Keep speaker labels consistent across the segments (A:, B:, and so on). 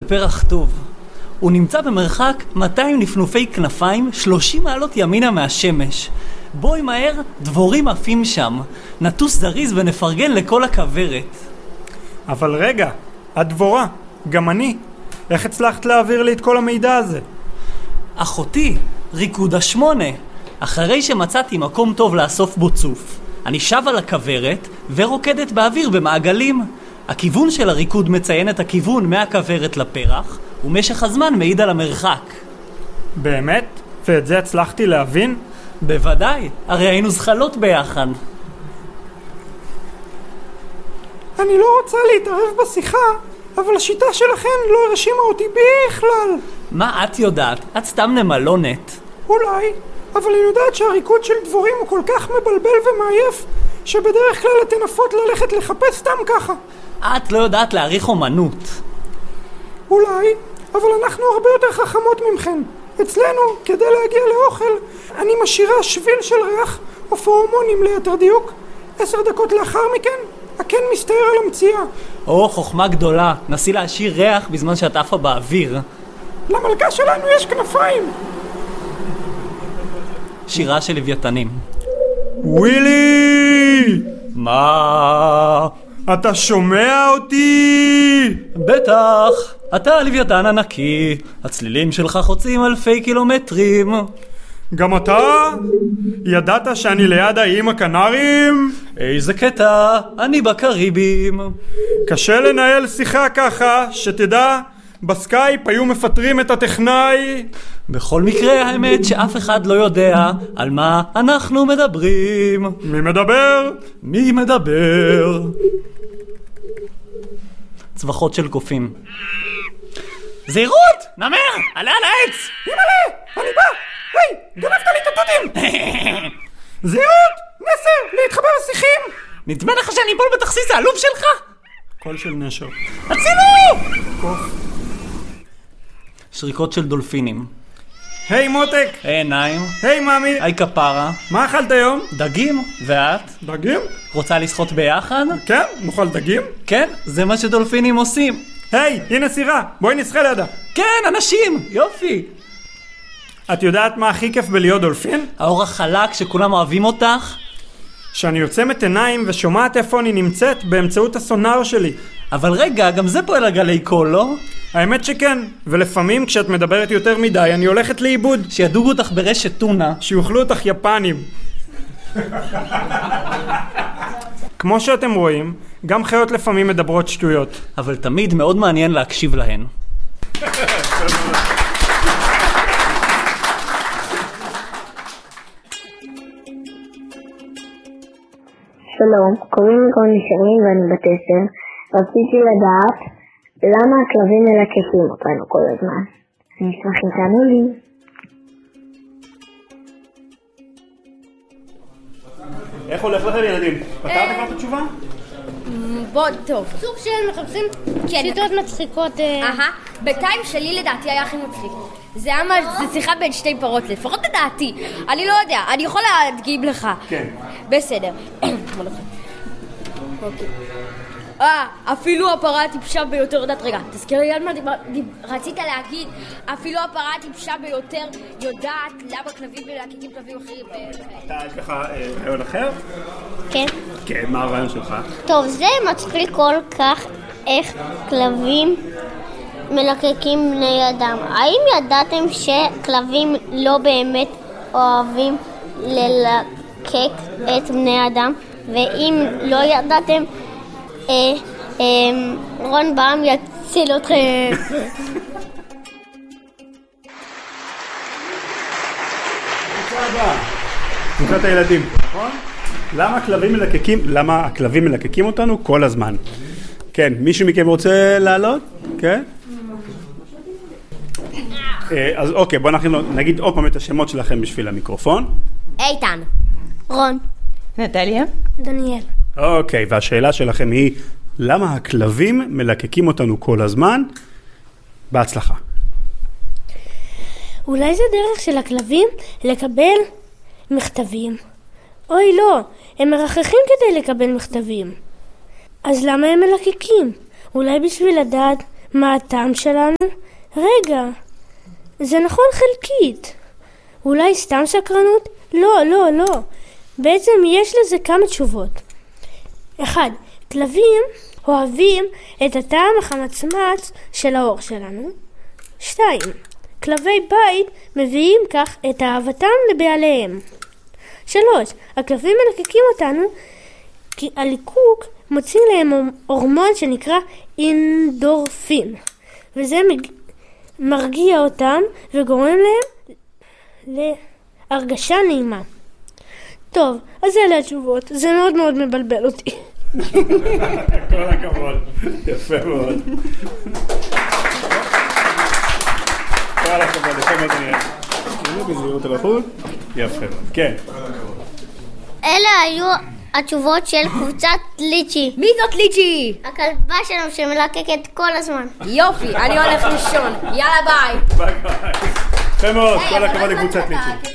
A: פרח טוב. הוא נמצא במרחק 200 נפנופי כנפיים, 30 מעלות ימינה מהשמש. בואי מהר, דבורים עפים שם. נטוס זריז ונפרגן לכל הכוורת.
B: אבל רגע, הדבורה, גם אני. איך הצלחת להעביר לי את כל המידע הזה?
A: אחותי, ריקוד 8. אחרי שמצאתי מקום טוב לאסוף בו צוף, אני שב על הכוורת ורוקדת באוויר במעגלים. הכיוון של הריקוד מציין את הכיוון מהכוורת לפרח, ומשך הזמן מעיד על המרחק.
B: באמת? ואת זה הצלחתי להבין?
A: בוודאי, הרי היינו זחלות ביחד.
B: אני לא רוצה להתערב בשיחה, אבל השיטה שלכן לא הרשימה אותי בכלל.
A: מה את יודעת? את סתם נמלונת.
B: אולי, אבל אני יודעת שהריקוד של דבורים הוא כל כך מבלבל ומעייף, שבדרך כלל אתן עפות ללכת לחפש סתם ככה.
A: את לא יודעת להעריך אומנות.
B: אולי, אבל אנחנו הרבה יותר חכמות ממכן. אצלנו, כדי להגיע לאוכל, אני משאירה שביל של ריח, או פורמונים ליתר דיוק. 10 דקות לאחר מכן, הקן מסתער על המציאה.
A: או, חוכמה גדולה. נסי להשאיר ריח בזמן שאת עפה באוויר.
B: למלכה שלנו יש כנפיים.
A: שירה של לוויתנים.
B: ווילי!
A: מה?
B: אתה שומע אותי?
A: בטח. אתה לוויתן ענקי. הצלילים שלך חוצים אלפי קילומטרים.
B: גם אתה? ידעת שאני ליד האיים הקנריים?
A: איזה קטע, אני בקריבים.
B: קשה לנהל שיחה ככה, שתדע, בסקייפ היו מפטרים את הטכנאי.
A: בכל מקרה, האמת שאף אחד לא יודע על מה אנחנו מדברים.
B: מי מדבר?
A: מי מדבר? צווחות של קופים. זהירות! נמר! עלה על העץ!
B: ימלא! אני בא! היי! גנבת לי את התותים! זהירות! נסר! להתחבר לשיחים!
A: נדמה לך שאני אפול בתכסיס העלוב שלך?
B: קול של נשר.
A: הצילו!
B: קוף.
A: שריקות של דולפינים.
B: היי מותק!
A: היי עיניים.
B: היי מאמי!
A: היי כפרה.
B: מה אכלת היום?
A: דגים. ואת?
B: דגים?
A: רוצה לשחות ביחד?
B: כן, נאכל דגים.
A: כן, זה מה שדולפינים עושים.
B: היי, הנה סירה, בואי נשחה לידה.
A: כן, אנשים, יופי.
B: את יודעת מה הכי כיף בלהיות דולפין?
A: האור החלק שכולם אוהבים אותך.
B: שאני עוצמת עיניים ושומעת איפה אני נמצאת באמצעות הסונאר שלי.
A: אבל רגע, גם זה פועל על גלי קול, לא?
B: האמת שכן, ולפעמים כשאת מדברת יותר מדי אני הולכת לאיבוד.
A: שידוגו אותך ברשת טונה.
B: שיוכלו אותך יפנים. כמו שאתם רואים, גם חיות לפעמים מדברות שטויות.
A: אבל תמיד מאוד מעניין להקשיב להן.
C: שלום, קוראים לי רוני שרין ואני בת 10. רציתי לדעת למה הכלבים מלקקים אותנו כל הזמן. אני אשמח אם תענו לי.
B: איך הולך לכם ילדים? פתרת כבר את התשובה?
D: בוא, טוב.
E: סוג של מחפשים שיטות מצחיקות.
D: בינתיים שלי לדעתי היה הכי מצחיק. זה שיחה בין שתי פרות, לפחות לדעתי. אני לא יודע, אני יכול להדגים לך.
B: כן.
D: בסדר. אוקיי. אפילו הפרה הטיפשה ביותר, יודעת, רגע, תזכיר לי על מה רצית להגיד, אפילו הפרה הטיפשה ביותר יודעת למה כלבים מלקקים כלבים אחרים.
B: אתה יש לך רעיון אחר?
E: כן.
B: כן, מה הרעיון שלך?
E: טוב, זה מצחיק כל כך איך כלבים מלקקים בני אדם. האם ידעתם שכלבים לא באמת אוהבים ללקק את בני אדם? ואם לא ידעתם, רון בעם יציל אתכם.
B: קבוצת הילדים, נכון? למה הכלבים מלקקים אותנו כל הזמן? כן, מישהו מכם רוצה לעלות? כן? אז אוקיי, בואו נגיד עוד פעם את השמות שלכם בשביל המיקרופון.
D: איתן.
E: רון.
F: נטליה.
E: דניאל.
B: אוקיי, והשאלה שלכם היא, למה הכלבים מלקקים אותנו כל הזמן? בהצלחה.
E: אולי זה דרך של הכלבים לקבל מכתבים. אוי לא, הם מרחכים כדי לקבל מכתבים. אז למה הם מלקקים? אולי בשביל לדעת
F: מה הטעם שלנו? רגע, זה נכון חלקית. אולי סתם סקרנות? לא. בעצם יש לזה כמה תשובות. 1. כלבים אוהבים את הטעם החמצמץ של האור שלנו. 2. כלבי בית מביאים כך את אהבתם לבעליהם. 3. הכלבים מלקקים אותנו כי הליקוק מוציא להם הורמון שנקרא אינדורפין, וזה מרגיע אותם וגורם להם להרגשה נעימה. טוב, אז אלה התשובות. זה מאוד מאוד מבלבל אותי.
G: כל הכבוד. יפה מאוד. כל הכבוד, יפה מאוד נראה. בזהירות על החוט. יפה מאוד. כן.
E: אלה היו התשובות של קבוצת ליצ'י.
D: מי זאת ליצ'י?
E: הכלבה שלנו שמלקקת כל הזמן.
D: יופי, אני הולך לישון. יאללה ביי.
G: ביי ביי. יפה מאוד, כל הכבוד לקבוצת ליצ'י.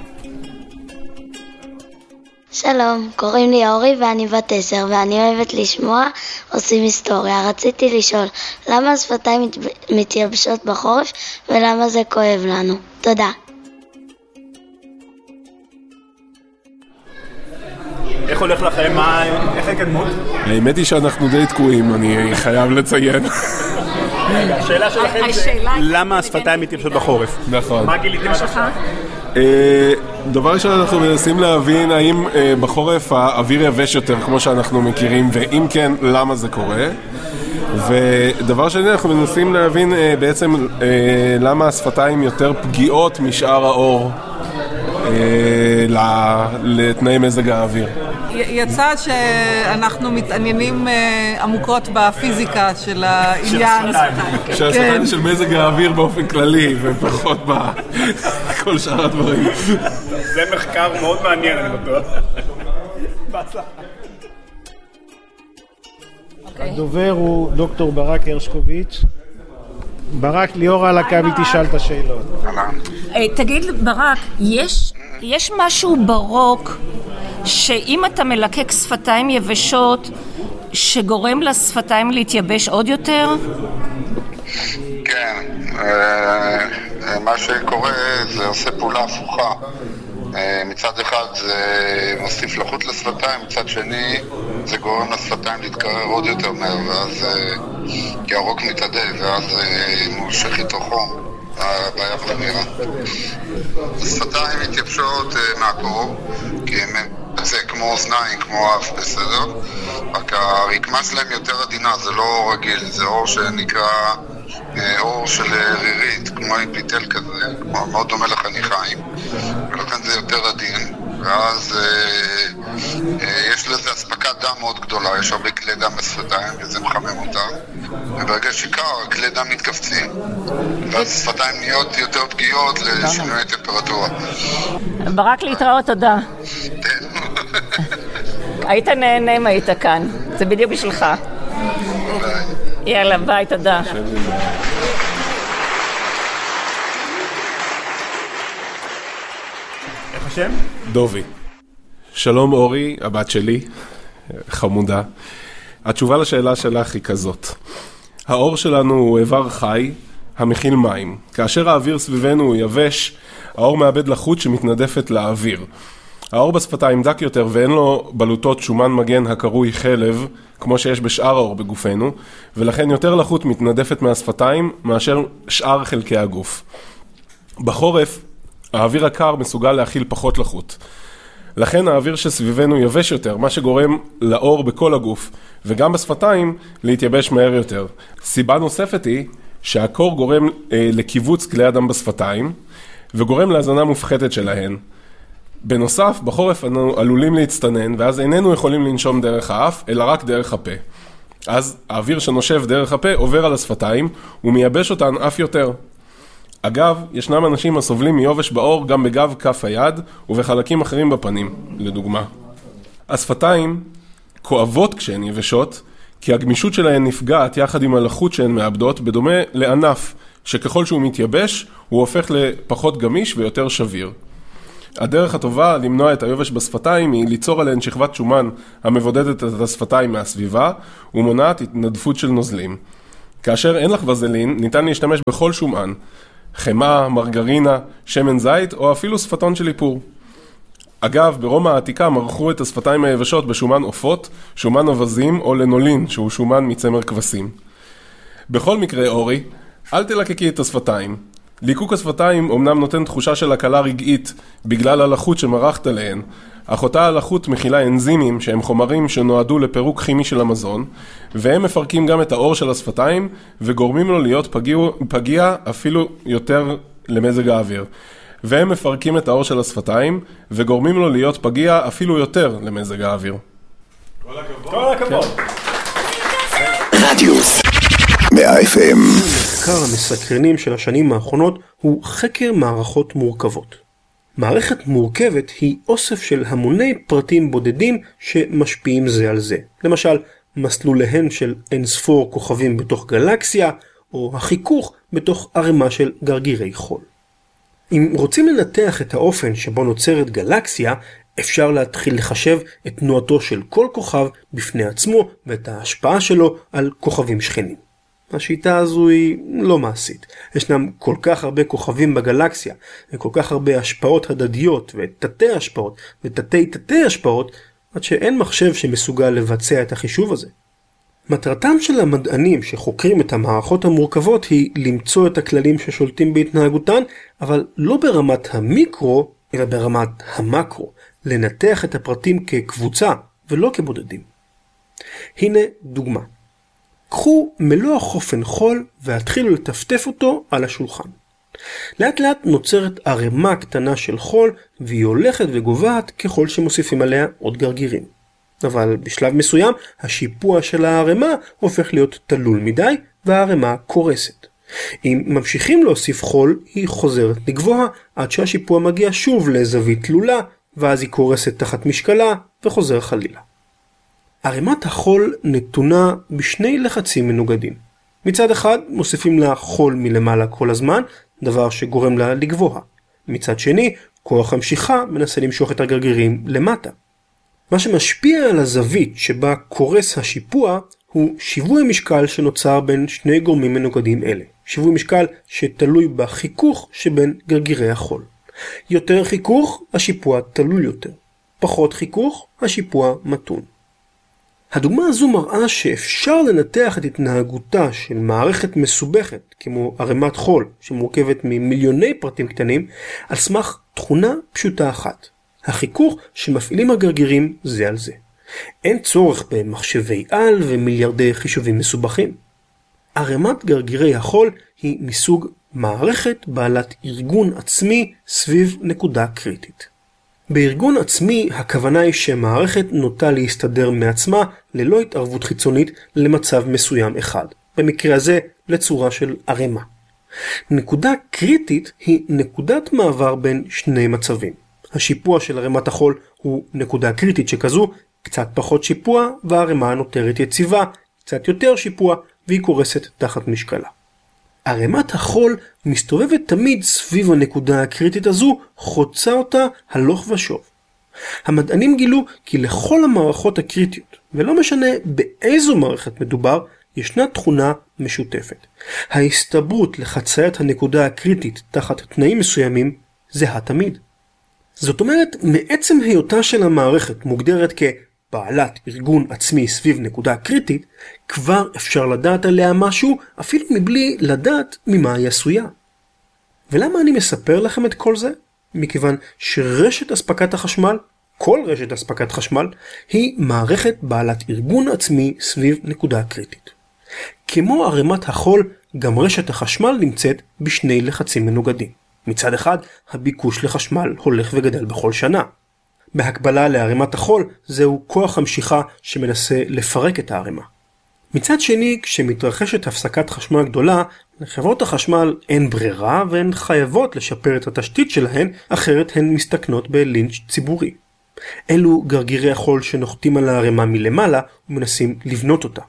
C: שלום, קוראים לי אורי ואני בת 10 ואני אוהבת לשמוע עושים היסטוריה. רציתי לשאול, למה השפתיים מתייבשות בחורף ולמה זה כואב לנו? תודה.
G: איך הולך לכם? איך הקדמות?
H: האמת היא שאנחנו די תקועים, אני חייב לציין.
G: השאלה שלכם זה למה השפתיים מתייבשות בחורף.
H: נכון.
G: מה גיליתם שלך?
H: דבר ראשון, אנחנו מנסים להבין האם בחורף האוויר יבש יותר כמו שאנחנו מכירים, ואם כן, למה זה קורה. ודבר שני, אנחנו מנסים להבין בעצם למה השפתיים יותר פגיעות משאר האור לתנאי מזג האוויר.
I: יצא שאנחנו מתעניינים עמוקות בפיזיקה של העניין.
H: של השפתיים של מזג האוויר באופן כללי, ופחות בכל שאר הדברים.
G: זה מחקר מאוד מעניין, אני בטוח. בהצלחה.
J: הדובר הוא דוקטור ברק הרשקוביץ'. ברק, ליאורה על הקו, היא תשאל את השאלות.
K: תגיד ברק, יש משהו ברוק שאם אתה מלקק שפתיים יבשות שגורם לשפתיים להתייבש עוד יותר?
L: כן, מה שקורה זה עושה פעולה הפוכה. מצד אחד זה מוסיף לחות לשפתיים, מצד שני זה גורם לשפתיים להתקרר עוד יותר מהר, ואז כי הרוק מתעדד ואז מושך איתו חום. הבעיה מחמירה. השפתיים מתייבשות מהקור, כי הם זה כמו אוזניים, כמו אף, בסדר? רק הרקמה שלהם יותר עדינה, זה לא אור רגיל, זה אור שנקרא אור של רירית, כמו פיטל כזה, מאוד דומה לחניכיים, ולכן זה יותר עדין, ואז יש לזה אספקת דם מאוד גדולה, יש הרבה כלי דם בשפתיים וזה מחמם אותם, וברגע שקר, כלי דם מתכווצים, ואז שפתיים נהיות יותר פגיעות לשינוי טמפרטורה.
K: ברק, להתראות, תודה. היית נהנה אם היית כאן, זה בדיוק בשבילך. יאללה, ביי, תודה.
G: איך השם?
H: דובי. שלום אורי, הבת שלי, חמודה. התשובה לשאלה שלך היא כזאת. האור שלנו הוא איבר חי, המכיל מים. כאשר האוויר סביבנו הוא יבש, האור מאבד לחות שמתנדפת לאוויר. האור בשפתיים דק יותר ואין לו בלוטות שומן מגן הקרוי חלב, כמו שיש בשאר האור בגופנו, ולכן יותר לחות מתנדפת מהשפתיים מאשר שאר חלקי הגוף. בחורף, האוויר הקר מסוגל להכיל פחות לחות. לכן האוויר שסביבנו יבש יותר, מה שגורם לאור בכל הגוף, וגם בשפתיים להתייבש מהר יותר. סיבה נוספת היא שהקור גורם לקיבוץ כלי הדם בשפתיים, וגורם להזנה מופחתת שלהן. בנוסף, בחורף אנו עלולים להצטנן, ואז איננו יכולים לנשום דרך האף, אלא רק דרך הפה. אז האוויר שנושב דרך הפה עובר על השפתיים, ומייבש אותן אף יותר. אגב, ישנם אנשים הסובלים מיובש בעור גם בגב כף היד, ובחלקים אחרים בפנים, לדוגמה. השפתיים כואבות כשהן יבשות, כי הגמישות שלהן נפגעת יחד עם הלחות שהן מאבדות, בדומה לענף, שככל שהוא מתייבש, הוא הופך לפחות גמיש ויותר שביר. הדרך הטובה למנוע את היובש בשפתיים היא ליצור עליהן שכבת שומן המבודדת את השפתיים מהסביבה ומונעת התנדפות של נוזלים. כאשר אין לך וזלין, ניתן להשתמש בכל שומן, חמה, מרגרינה, שמן זית או אפילו שפתון של איפור. אגב, ברומא העתיקה מרחו את השפתיים היבשות בשומן עופות, שומן אבזים או לנולין, שהוא שומן מצמר כבשים. בכל מקרה, אורי, אל תלקקי את השפתיים. ליקוק השפתיים אומנם נותן תחושה של הקלה רגעית בגלל הלחות שמרחת עליהן, אך אותה הלחות מכילה אנזימים שהם חומרים שנועדו לפירוק כימי של המזון, והם מפרקים גם את האור של השפתיים וגורמים לו להיות פגיע אפילו יותר למזג האוויר. והם מפרקים את האור של השפתיים וגורמים לו להיות פגיע אפילו יותר למזג האוויר.
G: כל הכבוד. כל הכבוד.
M: רדיוס 100 FM.
N: המחקר המסקרנים של השנים האחרונות הוא חקר מערכות מורכבות. מערכת מורכבת היא אוסף של המוני פרטים בודדים שמשפיעים זה על זה. למשל, מסלוליהן של אינספור כוכבים בתוך גלקסיה, או החיכוך בתוך ערימה של גרגירי חול. אם רוצים לנתח את האופן שבו נוצרת גלקסיה, אפשר להתחיל לחשב את תנועתו של כל כוכב בפני עצמו ואת ההשפעה שלו על כוכבים שכנים. השיטה הזו היא לא מעשית. ישנם כל כך הרבה כוכבים בגלקסיה, וכל כך הרבה השפעות הדדיות ותתי השפעות ותתי השפעות, עד שאין מחשב שמסוגל לבצע את החישוב הזה. מטרתם של המדענים שחוקרים את המערכות המורכבות היא למצוא את הכללים ששולטים בהתנהגותן, אבל לא ברמת המיקרו, אלא ברמת המקרו, לנתח את הפרטים כקבוצה ולא כבודדים. הנה דוגמה. קחו מלוא חופן חול והתחילו לטפטף אותו על השולחן. לאט לאט נוצרת ערימה קטנה של חול, והיא הולכת וגובעת ככל שמוסיפים עליה עוד גרגירים. אבל בשלב מסוים השיפוע של הערימה הופך להיות תלול מדי והערימה קורסת. אם ממשיכים להוסיף חול היא חוזרת לגבוה עד שהשיפוע מגיע שוב לזווית תלולה, ואז היא קורסת תחת משקלה וחוזר חלילה. ערימת החול נתונה בשני לחצים מנוגדים. מצד אחד מוסיפים לה חול מלמעלה כל הזמן, דבר שגורם לה לגבוה. מצד שני, כוח המשיכה מנסה למשוך את הגרגירים למטה. מה שמשפיע על הזווית שבה קורס השיפוע הוא שיווי משקל שנוצר בין שני גורמים מנוגדים אלה. שיווי משקל שתלוי בחיכוך שבין גרגירי החול. יותר חיכוך, השיפוע תלול יותר. פחות חיכוך, השיפוע מתון. הדוגמה הזו מראה שאפשר לנתח את התנהגותה של מערכת מסובכת כמו ערימת חול שמורכבת ממיליוני פרטים קטנים על סמך תכונה פשוטה אחת. החיכוך שמפעילים הגרגירים זה על זה. אין צורך במחשבי על ומיליארדי חישובים מסובכים. ערימת גרגירי החול היא מסוג מערכת בעלת ארגון עצמי סביב נקודה קריטית. בארגון עצמי הכוונה היא שמערכת נוטה להסתדר מעצמה ללא התערבות חיצונית למצב מסוים אחד. במקרה הזה לצורה של ערימה. נקודה קריטית היא נקודת מעבר בין שני מצבים. השיפוע של ערימת החול הוא נקודה קריטית שכזו, קצת פחות שיפוע והערימה נותרת יציבה, קצת יותר שיפוע והיא קורסת תחת משקלה. ערימת החול מסתובבת תמיד סביב הנקודה הקריטית הזו, חוצה אותה הלוך ושוב. המדענים גילו כי לכל המערכות הקריטיות, ולא משנה באיזו מערכת מדובר, ישנה תכונה משותפת. ההסתברות לחציית הנקודה הקריטית תחת תנאים מסוימים זהה תמיד. זאת אומרת, מעצם היותה של המערכת מוגדרת כבעלת ארגון עצמי סביב נקודה קריטית, כבר אפשר לדעת עליה משהו אפילו מבלי לדעת ממה היא עשויה. ולמה אני מספר לכם את כל זה? מכיוון שרשת אספקת החשמל, כל רשת אספקת חשמל, היא מערכת בעלת ארגון עצמי סביב נקודה קריטית. כמו ערימת החול, גם רשת החשמל נמצאת בשני לחצים מנוגדים. מצד אחד, הביקוש לחשמל הולך וגדל בכל שנה. בהקבלה לערימת החול, זהו כוח המשיכה שמנסה לפרק את הערימה. מצד שני, כשמתרחשת הפסקת חשמל גדולה, לחברות החשמל אין ברירה והן חייבות לשפר את התשתית שלהן, אחרת הן מסתכנות בלינץ' ציבורי. אלו גרגירי החול שנוחתים על הערימה מלמעלה ומנסים לבנות אותה.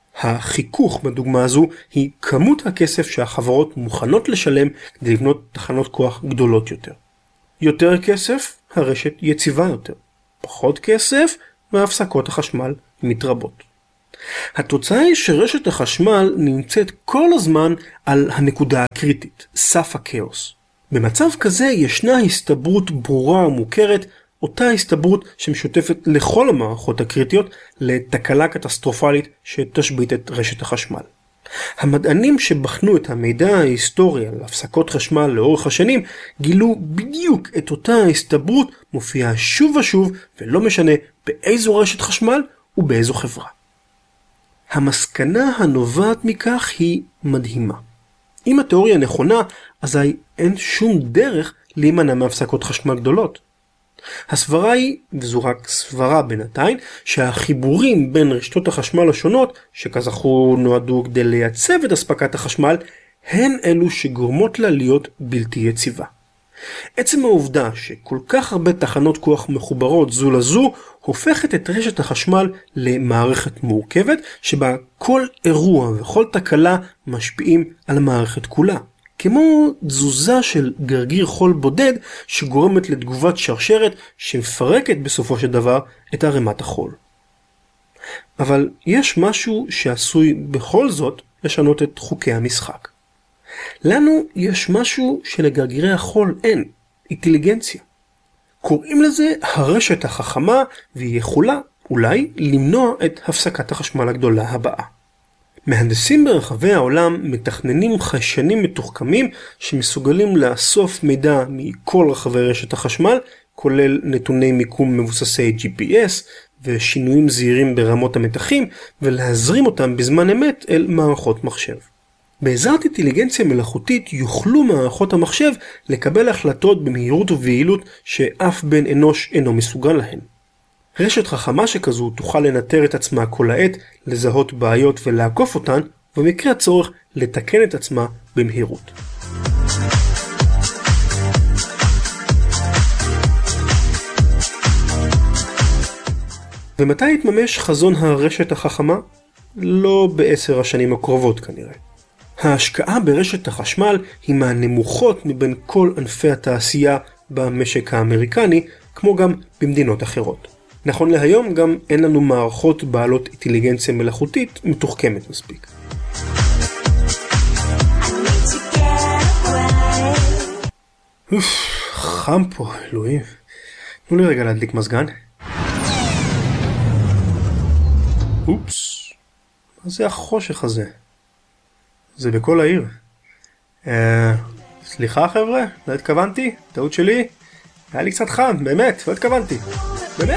N: החיכוך בדוגמה הזו היא כמות הכסף שהחברות מוכנות לשלם כדי לבנות תחנות כוח גדולות יותר. יותר כסף, הרשת יציבה יותר. פחות כסף, והפסקות החשמל מתרבות. התוצאה היא שרשת החשמל נמצאת כל הזמן על הנקודה הקריטית, סף הכאוס. במצב כזה ישנה הסתברות ברורה ומוכרת, אותה הסתברות שמשותפת לכל המערכות הקריטיות לתקלה קטסטרופלית שתשבית את רשת החשמל. המדענים שבחנו את המידע ההיסטורי על הפסקות חשמל לאורך השנים גילו בדיוק את אותה ההסתברות מופיעה שוב ושוב ולא משנה באיזו רשת חשמל ובאיזו חברה. המסקנה הנובעת מכך היא מדהימה. אם התיאוריה נכונה, אזי אין שום דרך להימנע מהפסקות חשמל גדולות. הסברה היא, וזו רק סברה בינתיים, שהחיבורים בין רשתות החשמל השונות, שכזכור נועדו כדי לייצב את אספקת החשמל, הן אלו שגורמות לה להיות בלתי יציבה. עצם העובדה שכל כך הרבה תחנות כוח מחוברות זו לזו, הופכת את רשת החשמל למערכת מורכבת, שבה כל אירוע וכל תקלה משפיעים על המערכת כולה. כמו תזוזה של גרגיר חול בודד שגורמת לתגובת שרשרת שמפרקת בסופו של דבר את ערימת החול. אבל יש משהו שעשוי בכל זאת לשנות את חוקי המשחק. לנו יש משהו שלגרגירי החול אין, אינטליגנציה. קוראים לזה הרשת החכמה, והיא יכולה אולי למנוע את הפסקת החשמל הגדולה הבאה. מהנדסים ברחבי העולם מתכננים חיישנים מתוחכמים שמסוגלים לאסוף מידע מכל רחבי רשת החשמל, כולל נתוני מיקום מבוססי GPS ושינויים זהירים ברמות המתחים, ולהזרים אותם בזמן אמת אל מערכות מחשב. בעזרת אינטליגנציה מלאכותית יוכלו מערכות המחשב לקבל החלטות במהירות וביעילות שאף בן אנוש אינו מסוגל להן. רשת חכמה שכזו תוכל לנטר את עצמה כל העת, לזהות בעיות ולעקוף אותן, ובמקרה הצורך לתקן את עצמה במהירות. ומתי יתממש חזון הרשת החכמה? לא ב10 השנים הקרובות כנראה. ההשקעה ברשת החשמל היא מהנמוכות מבין כל ענפי התעשייה במשק האמריקני, כמו גם במדינות אחרות. נכון להיום גם אין לנו מערכות בעלות אינטליגנציה מלאכותית מתוחכמת מספיק. חם פה, אלוהים. תנו לי רגע להדליק מזגן. אופס, מה זה החושך הזה? זה בכל העיר. סליחה חבר'ה, לא התכוונתי, טעות שלי. היה לי קצת חם, באמת, לא התכוונתי.